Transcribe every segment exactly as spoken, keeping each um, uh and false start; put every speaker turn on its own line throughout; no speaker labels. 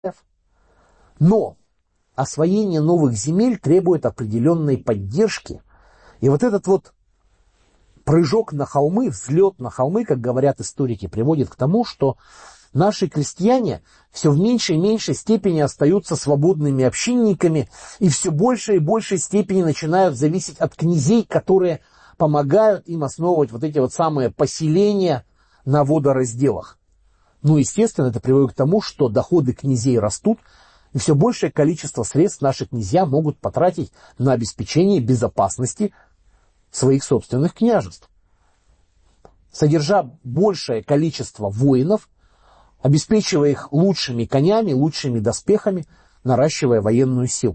Но освоение новых земель требует определенной поддержки. И вот этот вот прыжок на холмы, взлет на холмы, как говорят историки, приводит к тому, что наши крестьяне все в меньшей и меньшей степени остаются свободными общинниками и все больше и большей степени начинают зависеть от князей, которые помогают им основывать вот эти вот самые поселения на водоразделах. Ну, естественно, это приводит к тому, что доходы князей растут, и все большее количество средств наши князья могут потратить на обеспечение безопасности своих собственных княжеств. Содержа большее количество воинов, обеспечивая их лучшими конями, лучшими доспехами, наращивая военную силу.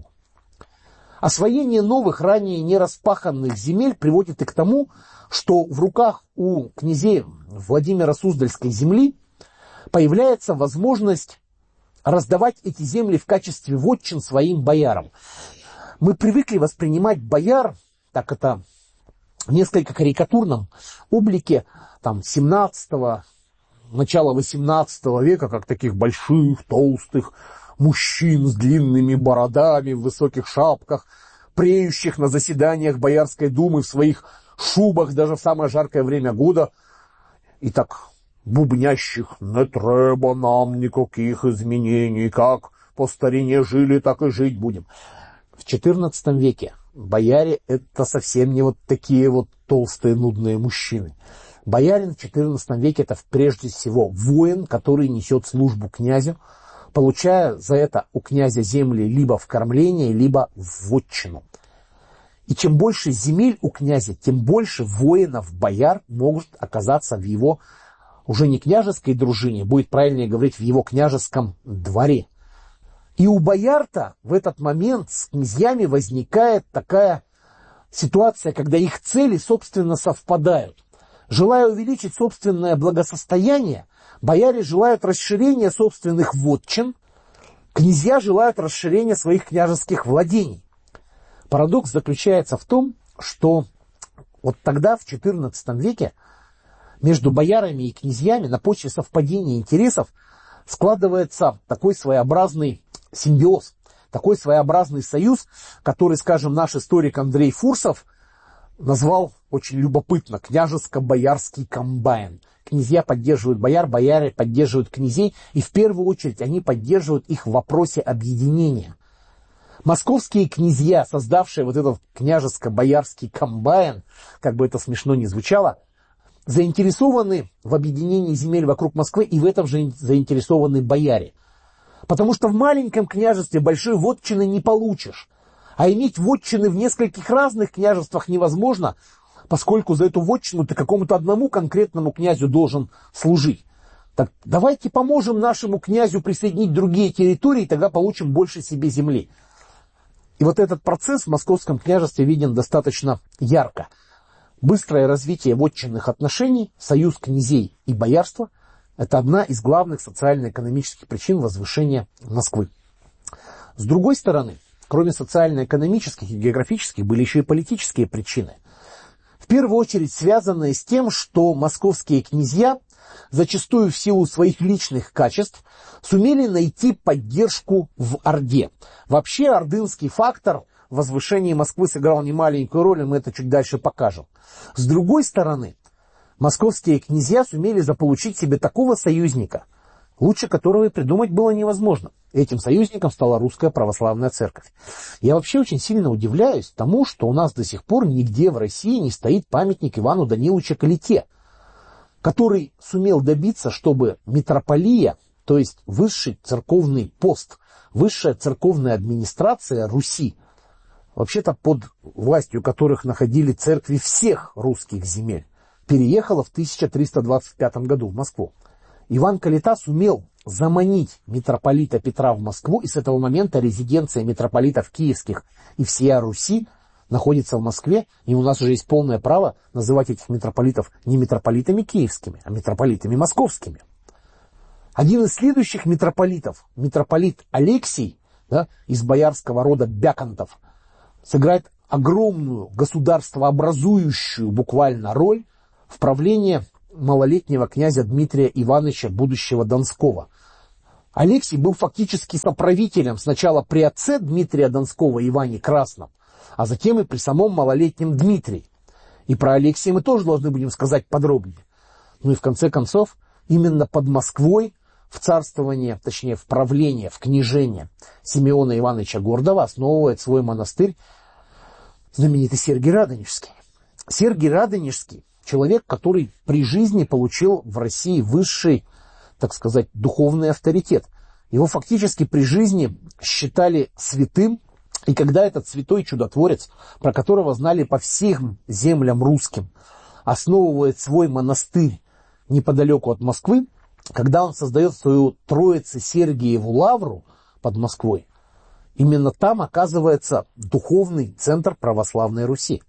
Освоение новых, ранее нераспаханных земель приводит и к тому, что в руках у князей Владимира Суздальской земли появляется возможность раздавать эти земли в качестве вотчин своим боярам. Мы привыкли воспринимать бояр, так это в несколько карикатурном облике там, семнадцатого, начала восемнадцатого века, как таких больших, толстых мужчин с длинными бородами, в высоких шапках, преющих на заседаниях Боярской думы в своих шубах даже в самое жаркое время года, и так бубнящих: «Не треба нам никаких изменений, как по старине жили, так и жить будем». В четырнадцатом веке бояре — это совсем не вот такие вот толстые, нудные мужчины. Боярин в четырнадцатом веке — это прежде всего воин, который несет службу князю, получая за это у князя земли либо в кормление, либо в вотчину. И чем больше земель у князя, тем больше воинов, бояр могут оказаться в его уже не княжеской дружине, будет правильнее говорить, в его княжеском дворе. И у бояр-то в этот момент с князьями возникает такая ситуация, когда их цели, собственно, совпадают. Желая увеличить собственное благосостояние, бояре желают расширения собственных вотчин, князья желают расширения своих княжеских владений. Парадокс заключается в том, что вот тогда, в четырнадцатом веке, между боярами и князьями на почве совпадения интересов складывается такой своеобразный симбиоз, такой своеобразный союз, который, скажем, наш историк Андрей Фурсов назвал очень любопытно княжеско-боярский комбайн. Князья поддерживают бояр, бояре поддерживают князей, и в первую очередь они поддерживают их в вопросе объединения. Московские князья, создавшие вот этот княжеско-боярский комбайн, как бы это смешно ни звучало, заинтересованы в объединении земель вокруг Москвы, и в этом же заинтересованы бояре. Потому что в маленьком княжестве большой вотчины не получишь. А иметь вотчины в нескольких разных княжествах невозможно, поскольку за эту вотчину ты какому-то одному конкретному князю должен служить. Так давайте поможем нашему князю присоединить другие территории, тогда получим больше себе земли. И вот этот процесс в московском княжестве виден достаточно ярко. Быстрое развитие вотчинных отношений, союз князей и боярства — это одна из главных социально-экономических причин возвышения Москвы. С другой стороны, кроме социально-экономических и географических, были еще и политические причины. В первую очередь связанные с тем, что московские князья, зачастую в силу своих личных качеств, сумели найти поддержку в Орде. Вообще ордынский фактор в возвышении Москвы сыграл немаленькую роль, и мы это чуть дальше покажем. С другой стороны, московские князья сумели заполучить себе такого союзника, лучше которого и придумать было невозможно. Этим союзником стала Русская Православная Церковь. Я вообще очень сильно удивляюсь тому, что у нас до сих пор нигде в России не стоит памятник Ивану Даниловичу Калите, который сумел добиться, чтобы митрополия, то есть высший церковный пост, высшая церковная администрация Руси, вообще-то под властью которых находили церкви всех русских земель, переехала в тысяча триста двадцать пятом году в Москву. Иван Калита сумел заманить митрополита Петра в Москву, и с этого момента резиденция митрополитов киевских и всея Руси находится в Москве, и у нас уже есть полное право называть этих митрополитов не митрополитами киевскими, а митрополитами московскими. Один из следующих митрополитов, митрополит Алексий, да, из боярского рода Бяконтов, сыграет огромную государствообразующую буквально роль в правлении малолетнего князя Дмитрия Ивановича, будущего Донского. Алексий был фактически соправителем сначала при отце Дмитрия Донского Иване Красном, а затем и при самом малолетнем Дмитрии. И про Алексия мы тоже должны будем сказать подробнее. Ну и в конце концов, именно под Москвой в царствование, точнее в правление, в княжение Симеона Ивановича Гордова основывает свой монастырь знаменитый Сергий Радонежский. Сергий Радонежский — человек, который при жизни получил в России высший, так сказать, духовный авторитет. Его фактически при жизни считали святым, и когда этот святой чудотворец, про которого знали по всем землям русским, основывает свой монастырь неподалеку от Москвы, когда он создает свою Троице-Сергиеву лавру под Москвой, именно там оказывается духовный центр православной Руси.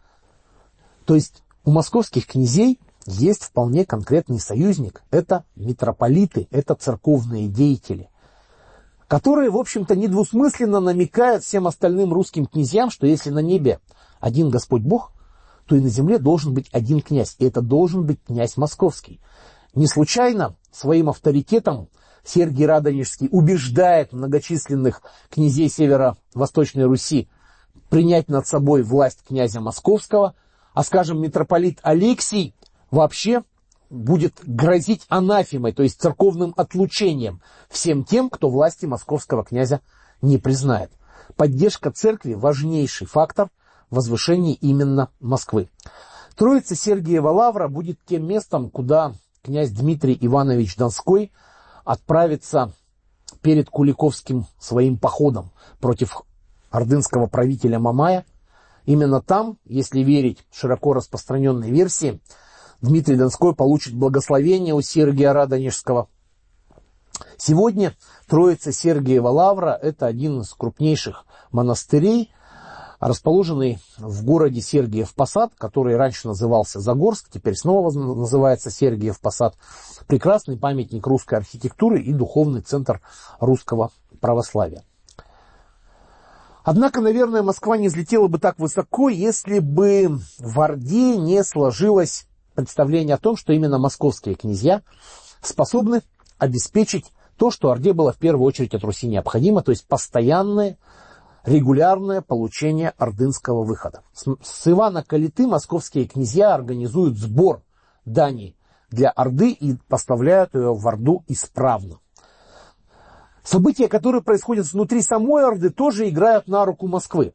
То есть у московских князей есть вполне конкретный союзник. Это митрополиты, это церковные деятели, которые, в общем-то, недвусмысленно намекают всем остальным русским князьям, что если на небе один Господь Бог, то и на земле должен быть один князь, и это должен быть князь Московский. Не случайно своим авторитетом Сергий Радонежский убеждает многочисленных князей северо-восточной Руси принять над собой власть князя Московского, а, скажем, митрополит Алексий вообще будет грозить анафемой, то есть церковным отлучением всем тем, кто власти московского князя не признает. Поддержка церкви – важнейший фактор возвышения именно Москвы. Троице-Сергиева лавра будет тем местом, куда князь Дмитрий Иванович Донской отправится перед Куликовским своим походом против ордынского правителя Мамая. Именно там, если верить широко распространенной версии, Дмитрий Донской получит благословение у Сергия Радонежского. Сегодня Троице-Сергиева лавра – это один из крупнейших монастырей, расположенный в городе Сергиев Посад, который раньше назывался Загорск, теперь снова называется Сергиев Посад. Прекрасный памятник русской архитектуры и духовный центр русского православия. Однако, наверное, Москва не взлетела бы так высоко, если бы в Орде не сложилось представление о том, что именно московские князья способны обеспечить то, что Орде было в первую очередь от Руси необходимо, то есть постоянное, регулярное получение ордынского выхода. С Ивана Калиты московские князья организуют сбор дани для Орды и поставляют ее в Орду исправно. События, которые происходят внутри самой Орды, тоже играют на руку Москвы.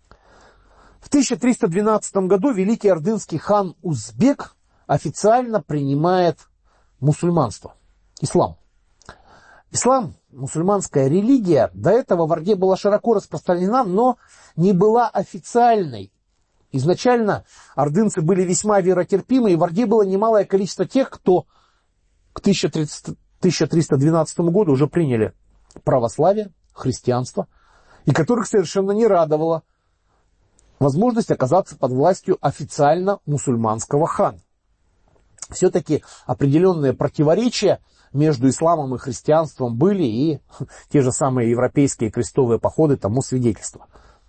В тысяча триста двенадцатом году великий ордынский хан Узбек официально принимает мусульманство, ислам. Ислам, мусульманская религия, до этого в Орде была широко распространена, но не была официальной. Изначально ордынцы были весьма веротерпимы, и в Орде было немалое количество тех, кто к тысяча триста двенадцатому году уже приняли православие, христианство, и которых совершенно не радовала возможность оказаться под властью официально мусульманского хана. Все-таки определенные противоречия между исламом и христианством были, и те же самые европейские крестовые походы тому свидетельство.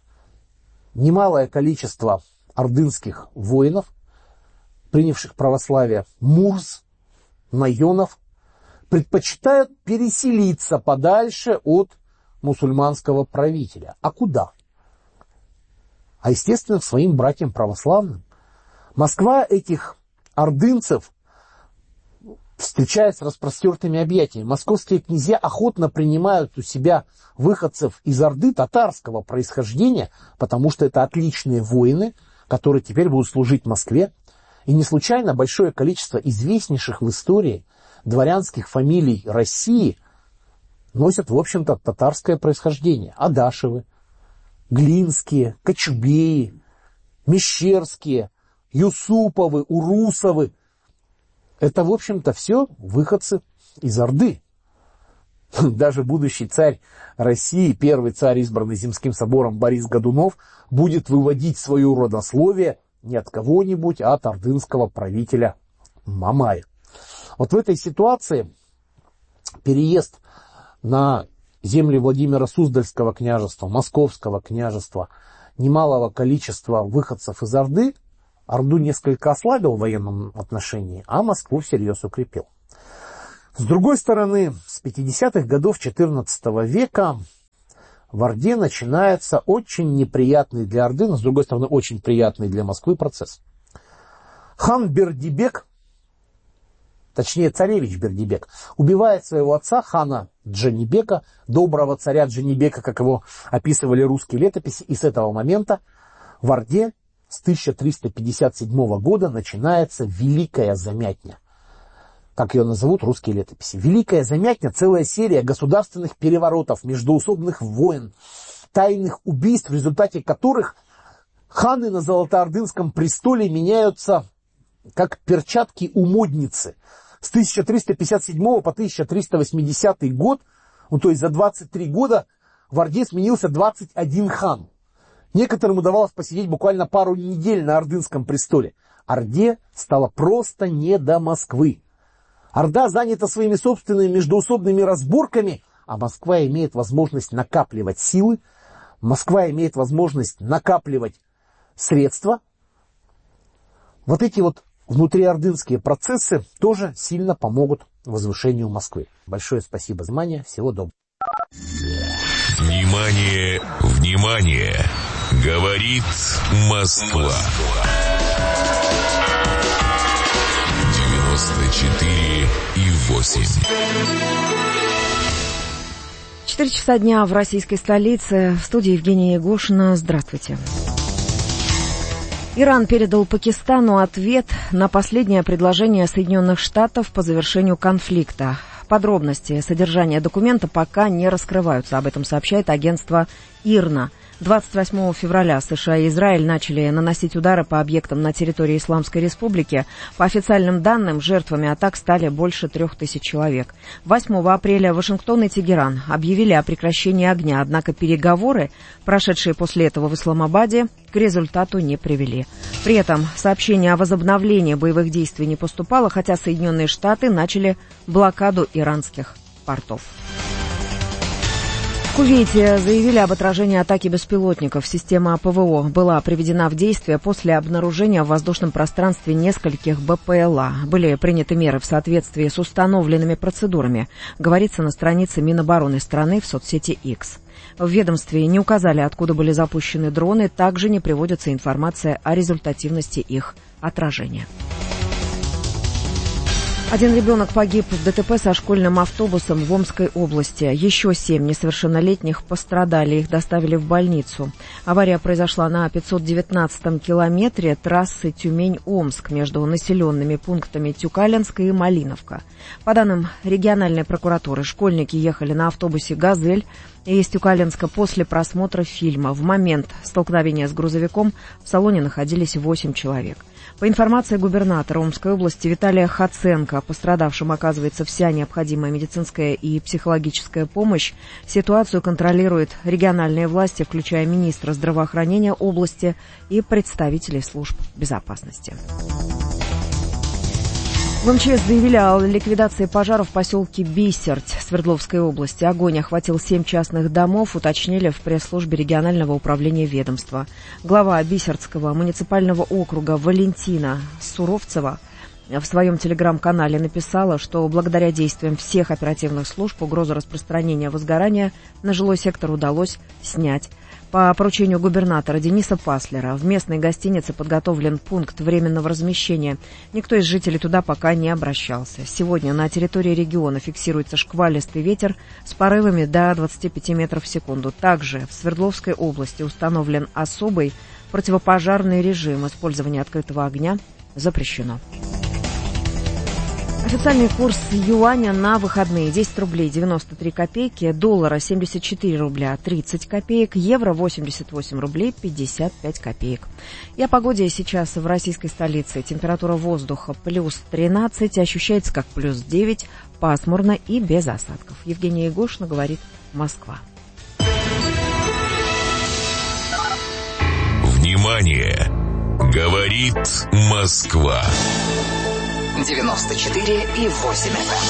Немалое количество ордынских воинов, принявших православие, мурз, найонов, предпочитают переселиться подальше от мусульманского правителя. А куда? А, естественно, к своим братьям православным. Москва этих ордынцев встречает с распростертыми объятиями. Московские князья охотно принимают у себя выходцев из Орды татарского происхождения, потому что это отличные воины, которые теперь будут служить Москве. И не случайно большое количество известнейших в истории дворянских фамилий России носят, в общем-то, татарское происхождение. Адашевы, Глинские, Кочубеи, Мещерские, Юсуповы, Урусовы. Это, в общем-то, все выходцы из Орды. Даже будущий царь России, первый царь, избранный Земским собором Борис Годунов, будет выводить свое родословие не от кого-нибудь, а от ордынского правителя Мамая. Вот в этой ситуации переезд на земли Владимира Суздальского княжества, Московского княжества, немалого количества выходцев из Орды Орду несколько ослабил в военном отношении, а Москву всерьез укрепил. С другой стороны, с пятидесятых годов четырнадцатого века в Орде начинается очень неприятный для Орды, но с другой стороны очень приятный для Москвы процесс. Хан Бердибек, точнее царевич Бердибек, убивает своего отца, хана Джанибека, доброго царя Джанибека, как его описывали русские летописи, и с этого момента в Орде с тысяча триста пятьдесят седьмого года начинается Великая Замятня, как ее назовут русские летописи. Великая Замятня – целая серия государственных переворотов, междоусобных войн, тайных убийств, в результате которых ханы на Золотоордынском престоле меняются как перчатки у модницы. С тысяча триста пятьдесят седьмого по тысяча триста восьмидесятый год, ну, то есть за двадцать три года, в Орде сменился двадцать один хан. Некоторым удавалось посидеть буквально пару недель на Ордынском престоле. Орде стало просто не до Москвы. Орда занята своими собственными междоусобными разборками, а Москва имеет возможность накапливать силы, Москва имеет возможность накапливать средства. Вот эти вот внутриордынские процессы тоже сильно помогут возвышению Москвы. Большое спасибо за внимание. Всего доброго.
Внимание, внимание! Говорит Москва. девяносто четыре и восемь.
Четыре часа дня в российской столице. В студии Евгения Егошина. Здравствуйте. Иран передал Пакистану ответ на последнее предложение Соединенных Штатов по завершению конфликта. Подробности содержания документа пока не раскрываются. Об этом сообщает агентство ИРНА. двадцать восьмого февраля США и Израиль начали наносить удары по объектам на территории Исламской Республики. По официальным данным, жертвами атак стали больше трех тысяч человек. восьмого апреля Вашингтон и Тегеран объявили о прекращении огня, однако переговоры, прошедшие после этого в Исламабаде, к результату не привели. При этом сообщение о возобновлении боевых действий не поступало, хотя Соединенные Штаты начали блокаду иранских портов. В Кувейте заявили об отражении атаки беспилотников. Система ПВО была приведена в действие после обнаружения в воздушном пространстве нескольких БПЛА. Были приняты меры в соответствии с установленными процедурами, говорится на странице Минобороны страны в соцсети X. В ведомстве не указали, откуда были запущены дроны, также не приводится информация о результативности их отражения. Один ребенок погиб в ДТП со школьным автобусом в Омской области. Еще семь несовершеннолетних пострадали, их доставили в больницу. Авария произошла на пятьсот девятнадцатом километре трассы Тюмень-Омск между населенными пунктами Тюкалинска и Малиновка. По данным региональной прокуратуры, школьники ехали на автобусе «Газель» из Тюкалинска после просмотра фильма. В момент столкновения с грузовиком в салоне находились восемь человек. По информации губернатора Омской области Виталия Хаценко, пострадавшим оказывается вся необходимая медицинская и психологическая помощь. Ситуацию контролируют региональные власти, включая министра здравоохранения области и представителей служб безопасности. В МЧС заявили о ликвидации пожара в поселке Бисерть Свердловской области. Огонь охватил семь частных домов, уточнили в пресс-службе регионального управления ведомства. Глава Бисертского муниципального округа Валентина Суровцева в своем телеграм-канале написала, что благодаря действиям всех оперативных служб угрозу распространения возгорания на жилой сектор удалось снять. По поручению губернатора Дениса Паслера в местной гостинице подготовлен пункт временного размещения. Никто из жителей туда пока не обращался. Сегодня на территории региона фиксируется шквалистый ветер с порывами до двадцати пяти метров в секунду. Также в Свердловской области установлен особый противопожарный режим. Использование открытого огня запрещено. Официальный курс юаня на выходные: десять рублей девяносто три копейки, доллара семьдесят четыре рубля тридцать копеек, евро восемьдесят восемь рублей пятьдесят пять копеек. И о погоде сейчас в российской столице. Температура воздуха плюс тринадцать, ощущается как плюс девять, пасмурно и без осадков. Евгения Егошина, говорит Москва.
Внимание! Говорит Москва.
девяносто четыре и восемь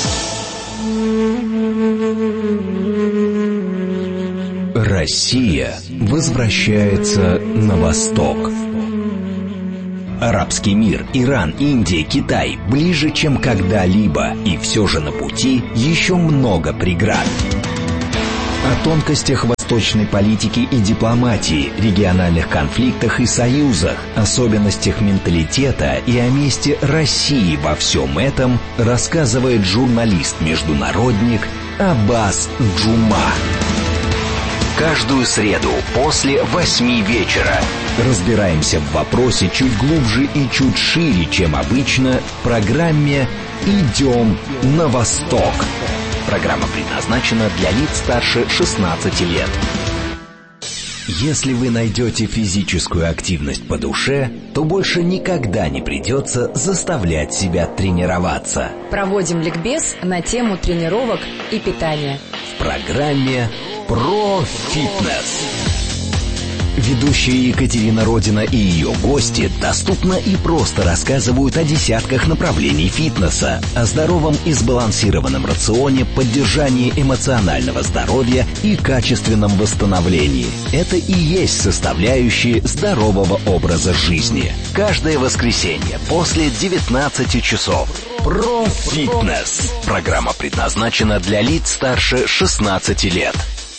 эф эм.
Россия возвращается на восток. Арабский мир, Иран, Индия, Китай ближе, чем когда-либо. И все же на пути еще много преград. О тонкостях восточной политики и дипломатии, региональных конфликтах и союзах, особенностях менталитета и о месте России во всем этом рассказывает журналист-международник Аббас Джума. Каждую среду после восьми вечера разбираемся в вопросе чуть глубже и чуть шире, чем обычно, в программе «Идем на восток». Программа предназначена для лиц старше шестнадцати лет. Если вы найдете физическую активность по душе, то больше никогда не придется заставлять себя тренироваться.
Проводим ликбез на тему тренировок и питания.
В программе «Про фитнес». Ведущие Екатерина Родина и ее гости доступно и просто рассказывают о десятках направлений фитнеса, о здоровом и сбалансированном рационе, поддержании эмоционального здоровья и качественном восстановлении. Это и есть составляющие здорового образа жизни. Каждое воскресенье после девятнадцати часов. Про фитнес. Программа предназначена для лиц старше шестнадцати лет.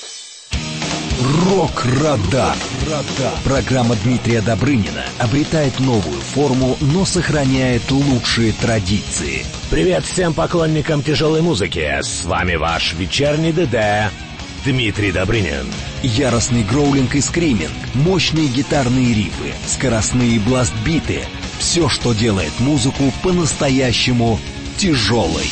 Рок-радар. Программа Дмитрия Добрынина обретает новую форму, но сохраняет лучшие традиции.
Привет всем поклонникам тяжелой музыки. С вами ваш вечерний ДД Дмитрий Добрынин.
Яростный гроулинг и скриминг, мощные гитарные рифы, скоростные бласт-биты. Все, что делает музыку по-настоящему тяжелой.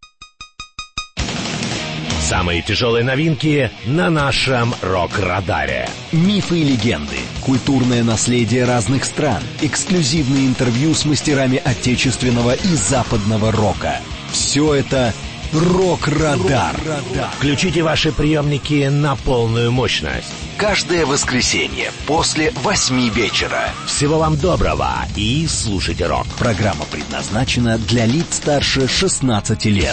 Самые тяжелые новинки на нашем рок-радаре.
Мифы и легенды, культурное наследие разных стран, эксклюзивные интервью с мастерами отечественного и западного рока. Все это рок-радар.
Включите ваши приемники на полную мощность.
Каждое воскресенье после восьми вечера.
Всего вам доброго и слушайте рок.
Программа предназначена для лиц старше шестнадцати лет.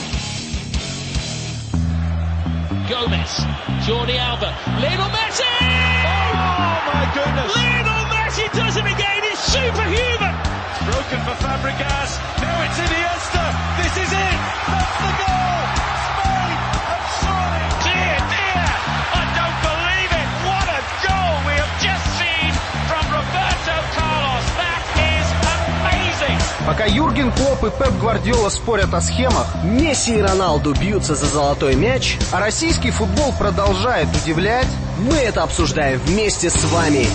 Gomez, Jordi Alba, Lionel Messi! Oh my goodness! Lionel Messi does it again, he's superhuman! Broken for Fabregas, now it's Iniesta, this is it, that's the goal! Spain have scored! Dear, dear, I don't believe it, what a goal we have just seen from Roberto Carlos, that is amazing!
Пока Юрген Клопп и Пеп Гвардиола спорят о схемах, Месси и Роналду бьются за золотой мяч, а российский футбол продолжает удивлять, мы это обсуждаем вместе с вами.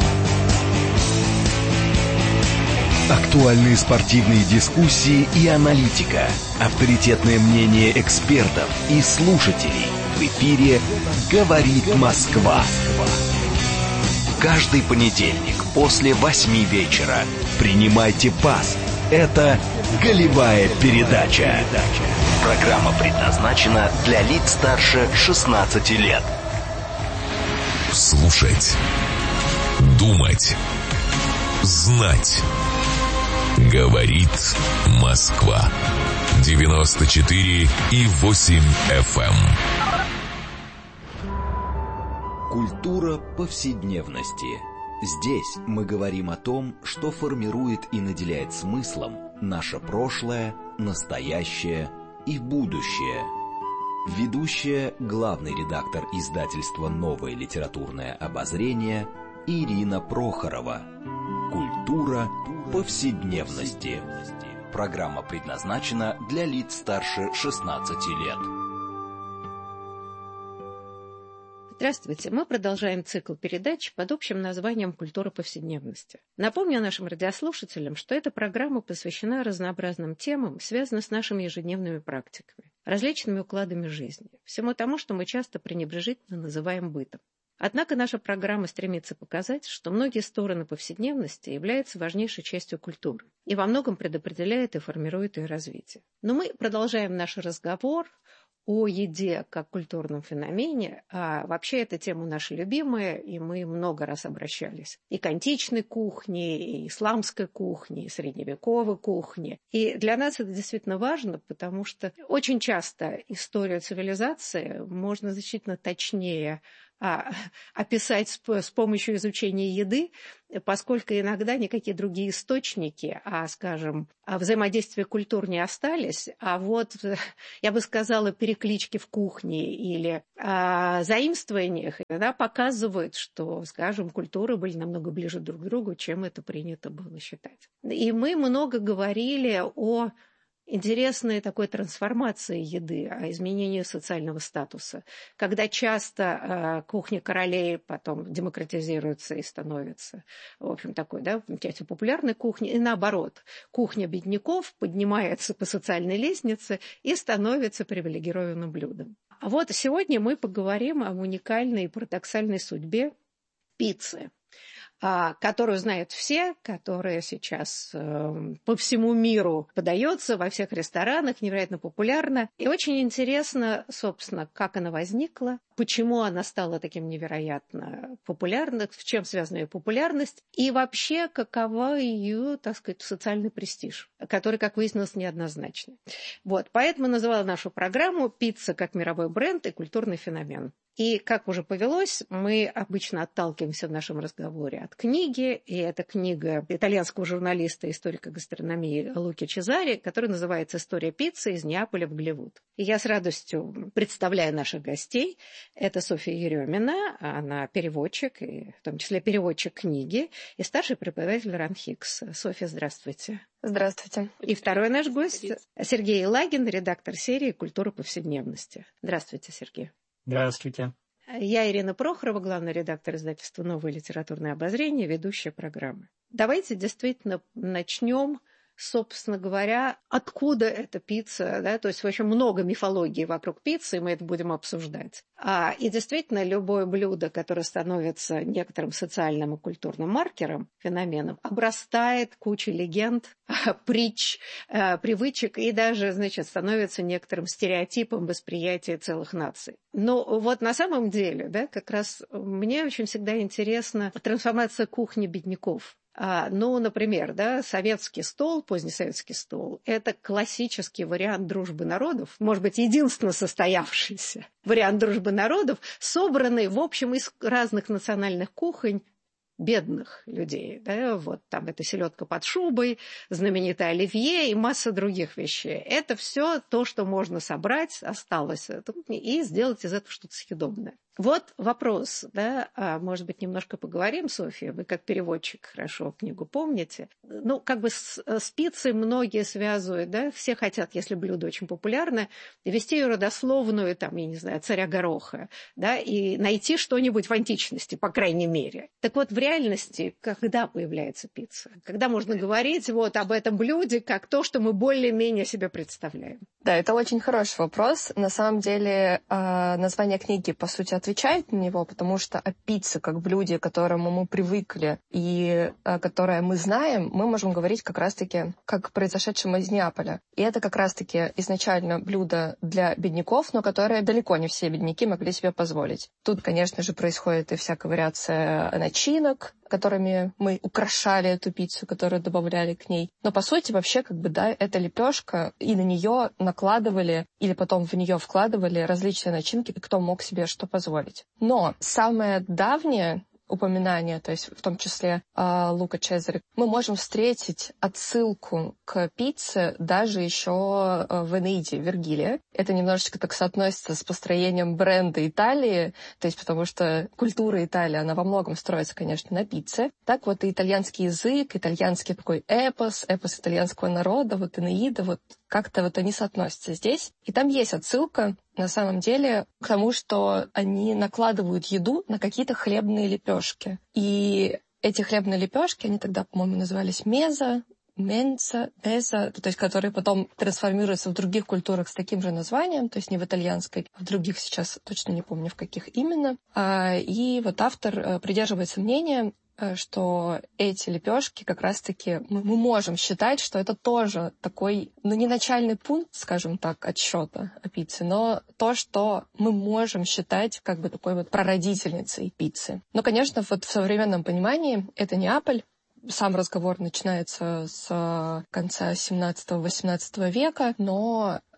Актуальные спортивные дискуссии и аналитика, авторитетное мнение экспертов и слушателей. В эфире «Говорит Москва». Каждый понедельник после восьми вечера принимайте пас. Это «Голевая передача». Программа предназначена для лиц старше шестнадцати лет.
Слушать, думать, знать. Говорит Москва. девяносто четыре и восемь эф эм.
Культура повседневности. Здесь мы говорим о том, что формирует и наделяет смыслом наше прошлое, настоящее и будущее. Ведущая, главный редактор издательства «Новое литературное обозрение» Ирина Прохорова. Культура повседневности. Программа предназначена для лиц старше шестнадцати лет.
Здравствуйте. Мы продолжаем цикл передач под общим названием «Культура повседневности». Напомню нашим радиослушателям, что эта программа посвящена разнообразным темам, связанным с нашими ежедневными практиками, различными укладами жизни, всему тому, что мы часто пренебрежительно называем бытом. Однако наша программа стремится показать, что многие стороны повседневности являются важнейшей частью культуры и во многом предопределяет и формирует ее развитие. Но мы продолжаем наш разговор о еде как культурном феномене, а вообще эта тема наша любимая, и мы много раз обращались и к античной кухне, и исламской кухне, и средневековой кухне. И для нас это действительно важно, потому что очень часто историю цивилизации можно значительно точнее а, описать с, с помощью изучения еды, поскольку иногда никакие другие источники, а, скажем, взаимодействия культур не остались, а вот, я бы сказала, переклички в кухне или а, заимствованиях иногда показывают, что, скажем, культуры были намного ближе друг к другу, чем это принято было считать. И мы много говорили о интересной такой трансформации еды, о изменении социального статуса, когда часто э, кухня королей потом демократизируется и становится, в общем, такой, да, частью популярной кухни, и наоборот, кухня бедняков поднимается по социальной лестнице и становится привилегированным блюдом. А вот сегодня мы поговорим об уникальной и парадоксальной судьбе пиццы, которую знают все, которая сейчас э, по всему миру подается во всех ресторанах, невероятно популярна. И очень интересно, собственно, как она возникла, почему она стала таким невероятно популярной, с чем связана ее популярность, и вообще какова ее, так сказать, социальный престиж, который, как выяснилось, неоднозначный. Вот, поэтому называла нашу программу «Пицца как мировой бренд и культурный феномен». И, как уже повелось, мы обычно отталкиваемся в нашем разговоре от книги, и это книга итальянского журналиста, историка гастрономии Луки Чезари, которая называется «История пиццы из Неаполя в Голливуд». И я с радостью представляю наших гостей. Это Софья Еремина, она переводчик, и в том числе переводчик книги, и старший преподаватель РАНХИКС. Софья, здравствуйте.
Здравствуйте.
И второй наш гость Сергей Елагин, редактор серии «Культура повседневности». Здравствуйте, Сергей.
Здравствуйте.
Я Ирина Прохорова, главный редактор издательства «Новое литературное обозрение», ведущая программы. Давайте действительно начнем, собственно говоря, откуда эта пицца, да, то есть очень много мифологии вокруг пиццы, и мы это будем обсуждать. А, и действительно, любое блюдо, которое становится некоторым социальным и культурным маркером, феноменом, обрастает кучей легенд, притч, привычек и даже, значит, становится некоторым стереотипом восприятия целых наций. Но вот на самом деле, да, как раз мне очень всегда интересна трансформация кухни бедняков. А, ну, например, да, советский стол, позднесоветский стол, это классический вариант дружбы народов, может быть, единственно состоявшийся вариант дружбы народов, собранный, в общем, из разных национальных кухонь бедных людей. Да? Вот там это селедка под шубой, знаменитое оливье и масса других вещей. Это все то, что можно собрать, осталось, и сделать из этого что-то съедобное. Вот вопрос, да, а, может быть, немножко поговорим, Софья, вы как переводчик хорошо книгу помните. Ну, как бы с, с пиццей многие связывают, да, все хотят, если блюдо очень популярное, вести ее родословную, там, я не знаю, царя Гороха, да, и найти что-нибудь в античности, по крайней мере. Так вот, в реальности, когда появляется пицца? Когда можно говорить вот об этом блюде как то, что мы более-менее себе представляем?
Да, это очень хороший вопрос. На самом деле, название книги, по сути, отвечает на него, потому что о пицце как блюде, к которому мы привыкли и которое мы знаем, мы можем говорить как раз-таки как произошедшем из Неаполя. И это как раз-таки изначально блюдо для бедняков, но которое далеко не все бедняки могли себе позволить. Тут, конечно же, происходит и всякая вариация начинок, которыми мы украшали эту пиццу, которую добавляли к ней. Но, по сути, вообще, как бы, да, это лепешка, и на нее накладывали или потом в нее вкладывали различные начинки, кто мог себе что позволить. Но самое давнее упоминание, то есть в том числе э, Лука Чезари, мы можем встретить отсылку к пицце даже еще э, в Энеиде Вергилия. Это немножечко так соотносится с построением бренда Италии, то есть потому что культура Италии, она во многом строится, конечно, на пицце. Так вот и итальянский язык, итальянский такой эпос, эпос итальянского народа, вот Энеида, вот как-то вот они соотносятся здесь. И там есть отсылка, на самом деле, к тому, что они накладывают еду на какие-то хлебные лепешки. И эти хлебные лепешки, они тогда, по-моему, назывались меза, менца, меза, то есть которые потом трансформируются в других культурах с таким же названием, то есть не в итальянской, а в других сейчас точно не помню, в каких именно. И вот автор придерживается мнения, что эти лепешки как раз-таки мы, мы можем считать, что это тоже такой, ну, не начальный пункт, скажем так, отсчета о пицце, но то, что мы можем считать как бы такой вот прародительницей пиццы. Но, конечно, вот в современном понимании это Неаполь. Сам разговор начинается с конца семнадцатого-восемнадцатого века, но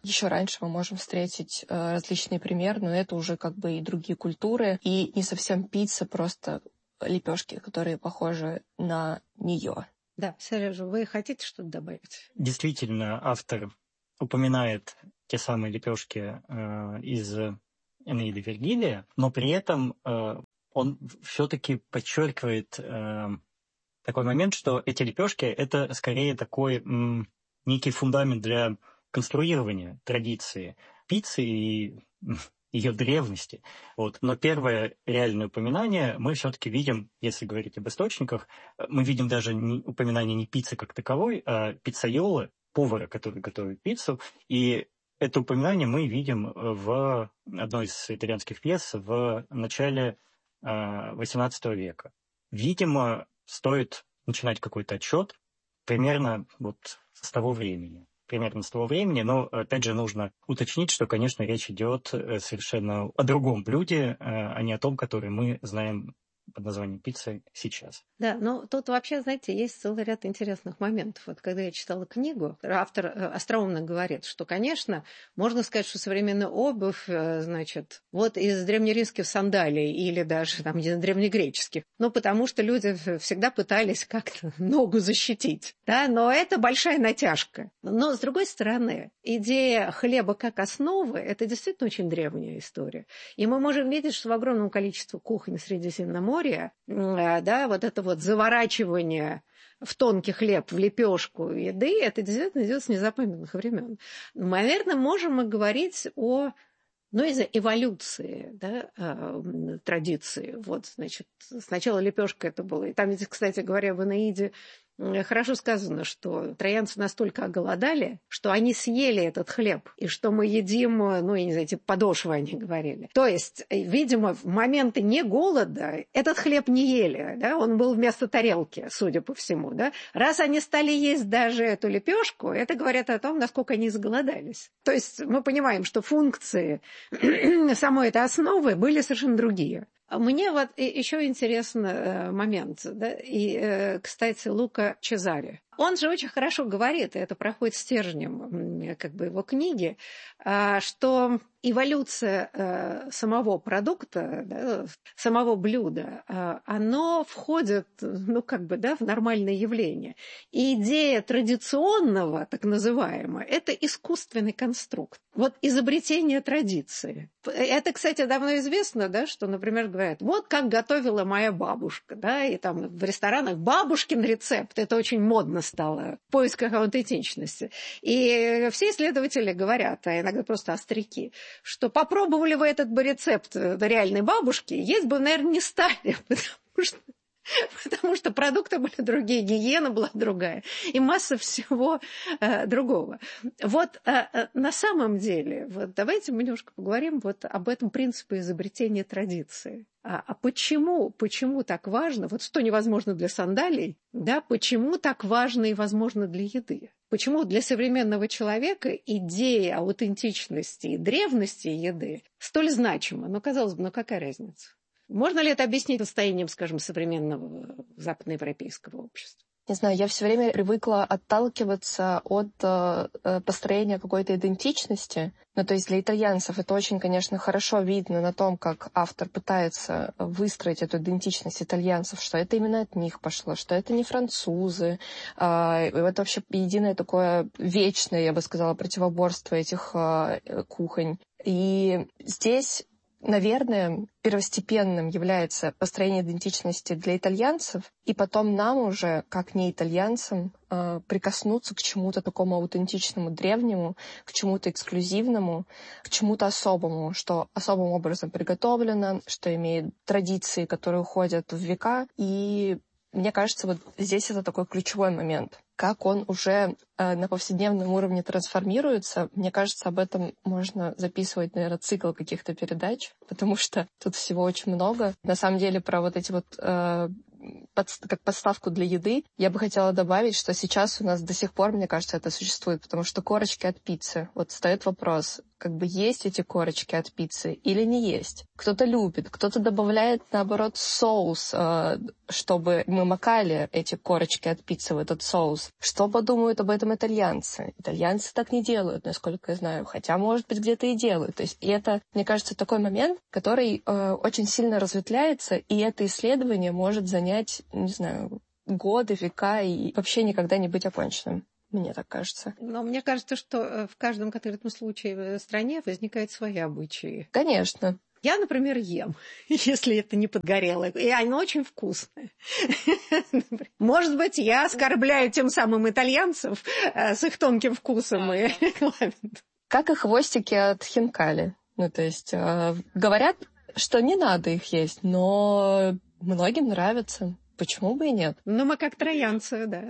еще раньше мы можем встретить э, различные примеры, но это уже как бы и другие культуры, и не совсем пицца, просто лепешки, которые похожи на нее.
Да, Сережа, вы хотите что-то добавить?
Действительно, автор упоминает те самые лепешки э, из Энеиды Вергилия, но при этом э, он все-таки подчеркивает э, такой момент, что эти лепешки — это скорее такой м, некий фундамент для конструирования традиции пиццы и ее древности. Вот. Но первое реальное упоминание мы все-таки видим, если говорить об источниках, мы видим даже не, упоминание не пиццы как таковой, а пиццайолы, повара, который готовит пиццу. И это упоминание мы видим в одной из итальянских пьес в начале восемнадцатого века. Видимо, стоит начинать какой-то отчет примерно вот с того времени. примерно с того времени, но, опять же, нужно уточнить, что, конечно, речь идет совершенно о другом блюде, а не о том, которое мы знаем под названием пицца сейчас.
Да, но тут вообще, знаете, есть целый ряд интересных моментов. Вот когда я читала книгу, автор остроумно говорит, что, конечно, можно сказать, что современная обувь, значит, вот из древнеримских сандалий или даже там древнегреческих, ну, потому что люди всегда пытались как-то ногу защитить, да, но это большая натяжка. Но, с другой стороны, идея хлеба как основы – это действительно очень древняя история. И мы можем видеть, что в огромном количестве кухонь Средиземноморья, да, вот это вот заворачивание в тонкий хлеб, в лепешку еды, это действительно идет с незапамятных времен. Наверное, можем мы говорить о, ну, из-за эволюции, да, э, традиции. Вот, значит, сначала лепешка это было. И там, кстати говоря, в Энеиде хорошо сказано, что троянцы настолько оголодали, что они съели этот хлеб, и что мы едим, ну, я не знаю, типа подошвы, они говорили. То есть, видимо, в моменты не голода этот хлеб не ели, да, он был вместо тарелки, судя по всему, да. Раз они стали есть даже эту лепешку, это говорит о том, насколько они изголодались. То есть мы понимаем, что функции самой этой основы были совершенно другие. Мне вот еще интересный момент, да, и, кстати, Лука Чезаре. Он же очень хорошо говорит, и это проходит стержнем как бы его книги, что эволюция самого продукта, да, самого блюда, оно входит, ну, как бы, да, в нормальное явление. И идея традиционного, так называемого, это искусственный конструкт. Вот изобретение традиции. Это, кстати, давно известно, да, что, например, говорят, вот как готовила моя бабушка, да, и там в ресторанах бабушкин рецепт, это очень модно стало в поисках аутентичности. И все исследователи говорят, а иногда просто остряки, что попробовали вы этот бы рецепт реальной бабушки, есть бы, наверное, не стали, потому что Потому что продукты были другие, гигиена была другая и масса всего э, другого. Вот э, на самом деле, вот давайте мы немножко поговорим вот об этом принципе изобретения традиции. А, а почему, почему так важно, вот что невозможно для сандалий, да, почему так важно и возможно для еды? Почему для современного человека идея аутентичности и древности еды столь значима? Ну, казалось бы, ну какая разница? Можно ли это объяснить состоянием, скажем, современного западноевропейского общества?
Не знаю, я все время привыкла отталкиваться от э, построения какой-то идентичности. Ну, то есть для итальянцев это очень, конечно, хорошо видно на том, как автор пытается выстроить эту идентичность итальянцев, что это именно от них пошло, что это не французы. Э, это вообще единое такое вечное, я бы сказала, противоборство этих э, кухонь. И здесь, наверное, первостепенным является построение идентичности для итальянцев, и потом нам уже, как не итальянцам, прикоснуться к чему-то такому аутентичному, древнему, к чему-то эксклюзивному, к чему-то особому, что особым образом приготовлено, что имеет традиции, которые уходят в века. И мне кажется, вот здесь это такой ключевой момент. Как он уже э, на повседневном уровне трансформируется, мне кажется, об этом можно записывать, наверное, цикл каких-то передач, потому что тут всего очень много. На самом деле, про вот эти вот, э, под, как подставку для еды, я бы хотела добавить, что сейчас у нас до сих пор, мне кажется, это существует, потому что корочки от пиццы. Вот встает вопрос, как бы есть эти корочки от пиццы или не есть. Кто-то любит, кто-то добавляет, наоборот, соус, чтобы мы макали эти корочки от пиццы в этот соус. Что подумают об этом итальянцы? Итальянцы так не делают, насколько я знаю, хотя, может быть, где-то и делают. То есть и это, мне кажется, такой момент, который э, очень сильно разветвляется, и это исследование может занять, не знаю, годы, века и вообще никогда не быть оконченным. Мне так кажется.
Но мне кажется, что в каждом конкретном случае в стране возникают свои обычаи.
Конечно.
Я, например, ем, если это не подгорело, и оно очень вкусное. Может быть, я оскорбляю тем самым итальянцев с их тонким вкусом. И...
Как и хвостики от хинкали. Ну, то есть говорят, что не надо их есть, но многим нравится. Почему бы и нет?
Ну, мы как троянцы, да.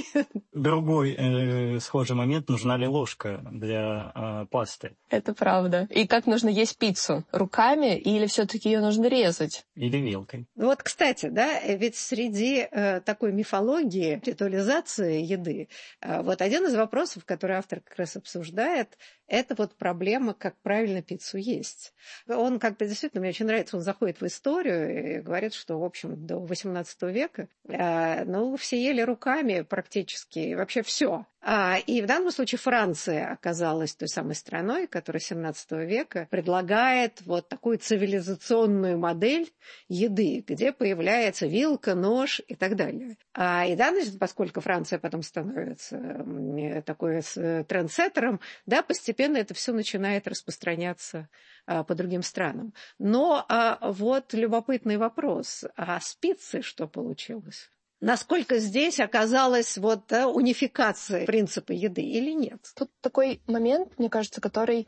Другой э, схожий момент. Нужна ли ложка для э, пасты?
Это правда. И как нужно есть пиццу? Руками или все-таки ее нужно резать?
Или вилкой.
Вот, кстати, да, ведь среди э, такой мифологии, ритуализации еды, э, вот один из вопросов, который автор как раз обсуждает, это вот проблема, как правильно пиццу есть. Он как бы действительно, мне очень нравится, он заходит в историю и говорит, что, в общем, до восемнадцатого века, э, ну, все ели руками практически, вообще все. А, и в данном случае Франция оказалась той самой страной, которая с семнадцатого века предлагает вот такую цивилизационную модель еды, где появляется вилка, нож и так далее. А, и да, поскольку Франция потом становится такой трендсеттером, да, постепенно это все начинает распространяться а, по другим странам. Но а, вот любопытный вопрос, а с пиццей что получилось? Насколько здесь оказалась вот, да, унификация принципа еды или нет?
Тут такой момент, мне кажется, который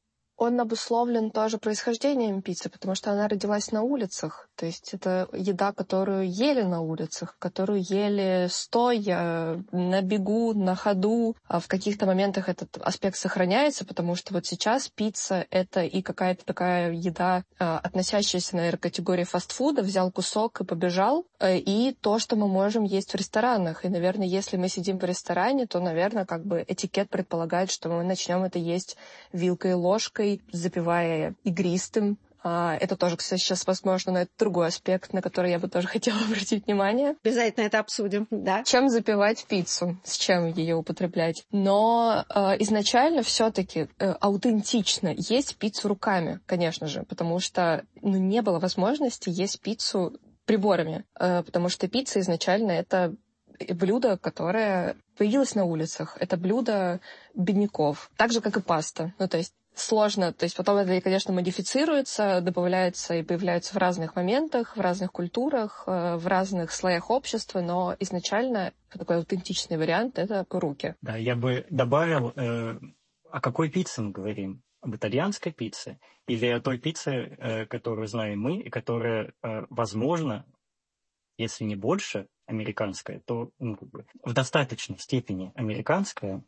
он обусловлен тоже происхождением пиццы, потому что она родилась на улицах. То есть это еда, которую ели на улицах, которую ели стоя, на бегу, на ходу. А в каких-то моментах этот аспект сохраняется, потому что вот сейчас пицца — это и какая-то такая еда, относящаяся, наверное, к категории фастфуда. Взял кусок и побежал. И то, что мы можем есть в ресторанах. И, наверное, если мы сидим в ресторане, то, наверное, как бы этикет предполагает, что мы начнем это есть вилкой и ложкой, запивая игристым. Это тоже, кстати, сейчас, возможно, но это другой аспект, на который я бы тоже хотела обратить внимание.
Обязательно это обсудим, да.
Чем запивать пиццу, с чем ее употреблять. Но э, изначально все-таки э, аутентично есть пиццу руками, конечно же, потому что ну, не было возможности есть пиццу приборами, э, потому что пицца изначально это блюдо, которое появилось на улицах. Это блюдо бедняков, так же, как и паста. Ну, то есть сложно, то есть потом это, конечно, модифицируется, добавляется и появляется в разных моментах, в разных культурах, в разных слоях общества, но изначально такой аутентичный вариант — это руки.
Да, я бы добавил, э, о какой пицце мы говорим? Об итальянской пицце или о той пицце, э, которую знаем мы, и которая, э, возможно, если не больше американская, то ну, как бы, в достаточной степени американская.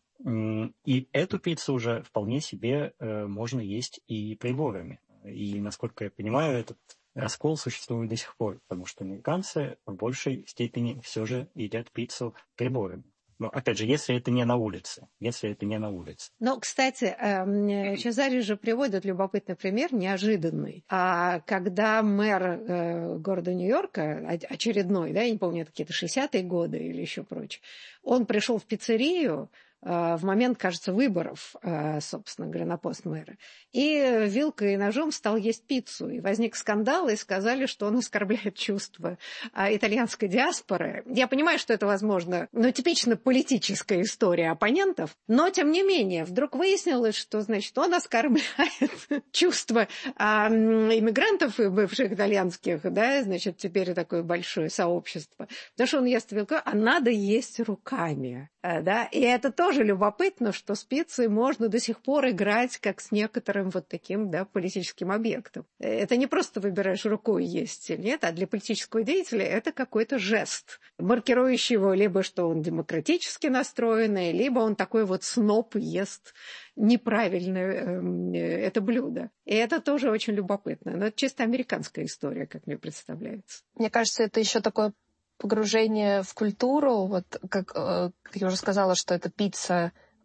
И эту пиццу уже вполне себе э, можно есть и приборами. И, насколько я понимаю, этот раскол существует до сих пор, потому что американцы в большей степени все же едят пиццу приборами. Но, опять же, если это не на улице. Если это не на улице.
Но, кстати, Чезаре же приводит любопытный пример, неожиданный. А когда мэр города Нью-Йорка, очередной, да, я не помню, это какие-то шестидесятые годы или еще прочее, он пришел в пиццерию в момент, кажется, выборов, собственно говоря, на пост мэра. И вилкой и ножом стал есть пиццу. И возник скандал, и сказали, что он оскорбляет чувства итальянской диаспоры. Я понимаю, что это, возможно, ну, типично политическая история оппонентов, но, тем не менее, вдруг выяснилось, что, значит, он оскорбляет чувства иммигрантов бывших итальянских, да, значит, теперь такое большое сообщество. Потому что он ест вилкой, а надо есть руками, да, и это тоже Тоже любопытно, что с пиццей можно до сих пор играть как с некоторым вот таким, да, политическим объектом. Это не просто выбираешь рукой есть или нет, а для политического деятеля это какой-то жест, маркирующий его либо что он демократически настроенный, либо он такой вот сноб ест неправильно это блюдо. И это тоже очень любопытно. Но это чисто американская история, как мне представляется.
Мне кажется, это еще такое погружение в культуру, вот как, как я уже сказала, что эта пицца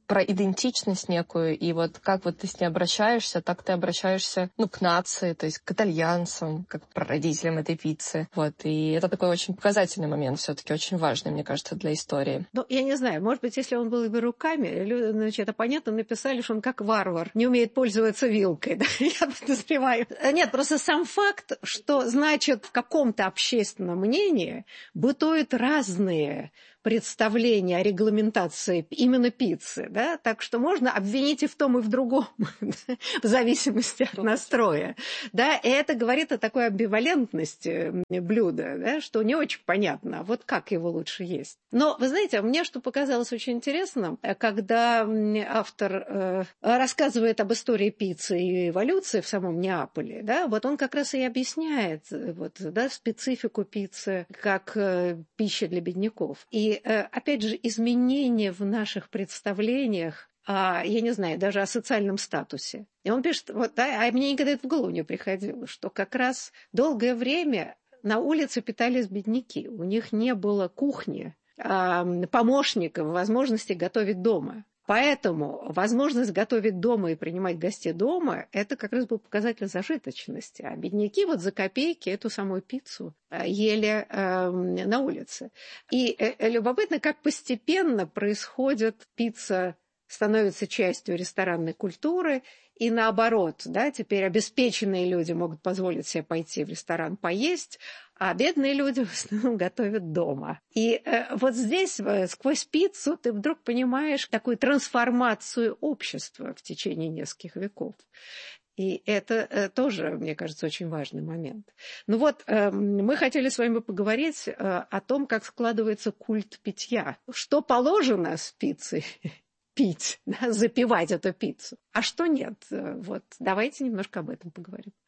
про идентичность некую, и вот как вот ты с ней обращаешься, так ты обращаешься, ну, к нации, то есть к итальянцам, как к прародителям этой пиццы. Вот, и это такой очень показательный момент, все-таки очень важный, мне кажется, для истории.
Ну, я не знаю, может быть, если он был бы руками, люди, значит, это понятно, написали, что он как варвар, не умеет пользоваться вилкой, да? Я подозреваю. Нет, просто сам факт, что, значит, в каком-то общественном мнении бытуют разные представления о регламентации именно пиццы, да, так что можно обвинить и в том, и в другом, в зависимости от настроя, да, и это говорит о такой амбивалентности блюда, да, что не очень понятно, вот как его лучше есть. Но, вы знаете, мне что показалось очень интересным, когда автор э, рассказывает об истории пиццы и эволюции в самом Неаполе, да, вот он как раз и объясняет вот, да, специфику пиццы как э, пищи для бедняков. И опять же, изменения в наших представлениях, а, я не знаю, даже о социальном статусе. И он пишет, вот, да, а мне никогда это в голову не приходило, что как раз долгое время на улице питались бедняки, у них не было кухни, а, помощников, возможности готовить дома. Поэтому возможность готовить дома и принимать гостей дома – это как раз был показатель зажиточности. А бедняки вот за копейки эту самую пиццу ели э, на улице. И э, любопытно, как постепенно происходит пицца, становится частью ресторанной культуры, и наоборот, да, теперь обеспеченные люди могут позволить себе пойти в ресторан поесть, а бедные люди в основном готовят дома. И э, вот здесь, э, сквозь пиццу, ты вдруг понимаешь такую трансформацию общества в течение нескольких веков. И это э, тоже, мне кажется, очень важный момент. Ну вот, э, мы хотели с вами поговорить э, о том, как складывается культ питья. Что положено с пиццей пить, да, запивать эту пиццу, а что нет. Вот, давайте немножко об этом поговорим.